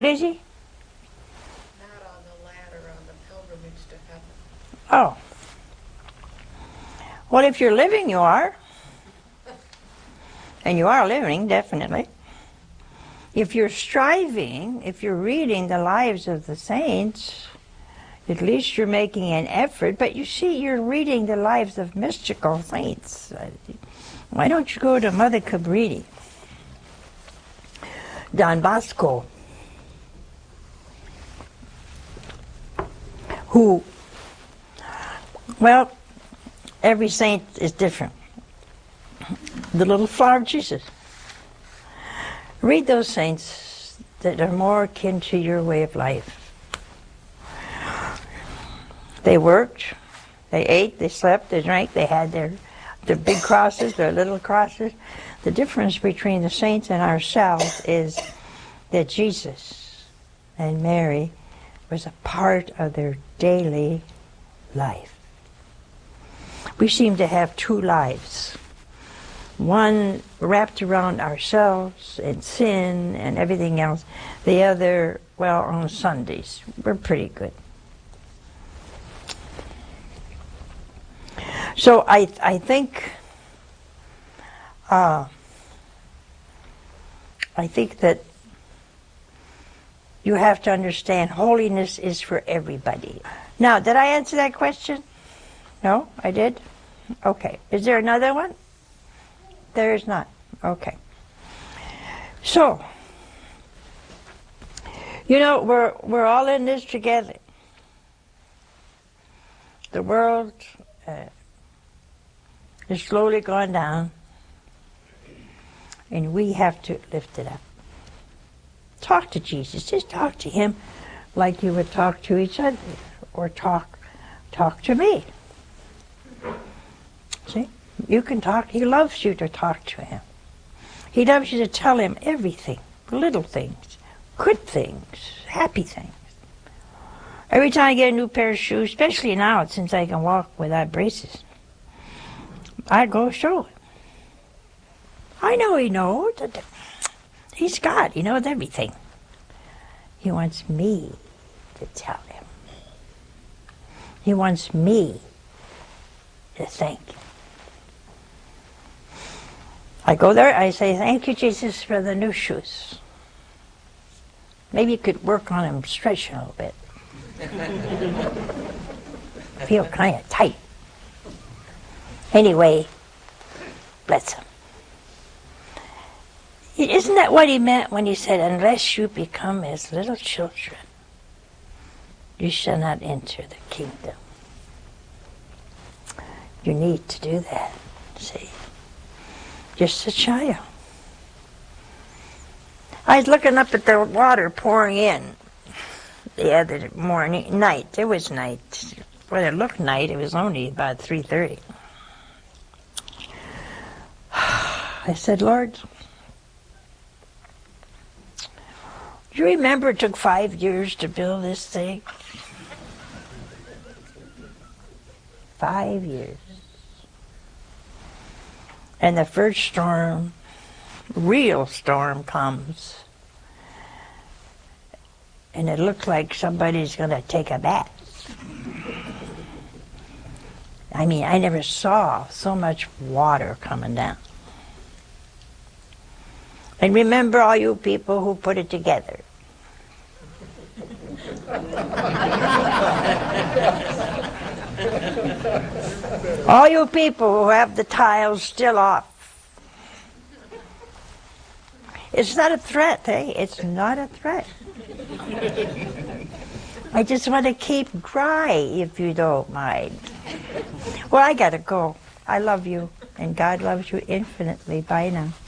Is he? Not on the ladder, on the pilgrimage to heaven. Oh. Well, if you're living, you are. And you are living, definitely. If you're striving, if you're reading the lives of the saints, at least you're making an effort. But you see, you're reading the lives of mystical saints. Why don't you go to Mother Cabrini, Don Bosco, who, well, every saint is different. The little flower of Jesus. Read those saints that are more akin to your way of life. They worked, they ate, they slept, they drank, they had their big crosses, their little crosses. The difference between the saints and ourselves is that Jesus and Mary was a part of their daily life. We seem to have two lives. One wrapped around ourselves and sin and everything else. The other, well, on Sundays. We're pretty good. So I think that you have to understand holiness is for everybody. Now, did I answer that question? No, I did? Okay. Is there another one? There is not. Okay. So, you know, we're all in this together. The world is slowly going down, and we have to lift it up. Talk to Jesus. Just talk to him like you would talk to each other, or talk to me. See? You can talk. He loves you to talk to him. He loves you to tell him everything, little things, good things, happy things. Every time I get a new pair of shoes, especially now since I can walk without braces, I go show him. I know he knows. He's God. He knows everything. He wants me to tell him. He wants me to thank him. I go there, I say, thank you, Jesus, for the new shoes. Maybe you could work on them, stretch them a little bit. Feel kind of tight. Anyway, bless him. Isn't that what he meant when he said, unless you become as little children, you shall not enter the kingdom? You need to do that, see? Just a child. I was looking up at the water pouring in the other night. It was night. Well, it looked night. It was only about 3:30. I said, Lord, do you remember it took 5 years to build this thing? 5 years. And the first storm, real storm, comes, and it looks like somebody's going to take a bath. I mean, I never saw so much water coming down. And remember all you people who put it together. All you people who have the tiles still off. It's not a threat, eh? It's not a threat. I just want to keep dry, if you don't mind. Well, I gotta go. I love you, and God loves you infinitely. Bye now.